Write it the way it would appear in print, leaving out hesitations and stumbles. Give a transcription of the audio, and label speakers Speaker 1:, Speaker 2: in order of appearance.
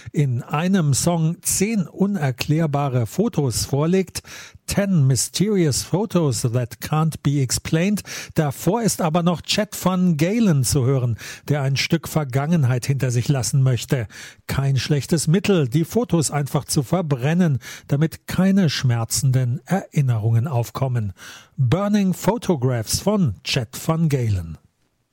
Speaker 1: in einem Song 10 unerklärbare Fotos vorlegt, 10 Mysterious Photos That Can't Be Explained. Davor ist aber noch Chet Van Galen zu hören, der ein Stück Vergangenheit hinter sich lassen möchte. Kein schlechtes Mittel, die Fotos einfach zu verbrennen, damit keine schmerzenden Erinnerungen aufkommen. Burning Photographs von Chet Van Galen.